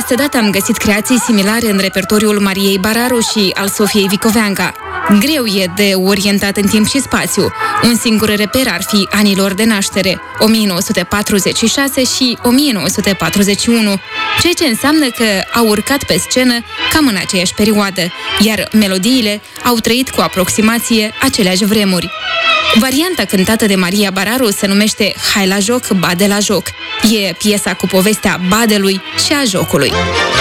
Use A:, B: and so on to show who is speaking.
A: această dată am găsit creații similare în repertoriul Mariei Bararu și al Sofiei Vicoveanca. Greu e de orientat în timp și spațiu. Un singur reper ar fi anilor de naștere, 1946 și 1941, ceea ce înseamnă că au urcat pe scenă cam în aceeași perioadă, iar melodiile au trăit cu aproximație aceleași vremuri. Varianta cântată de Maria Bararu se numește Hai la joc, bade la joc. E piesa cu povestea badelui și a jocului.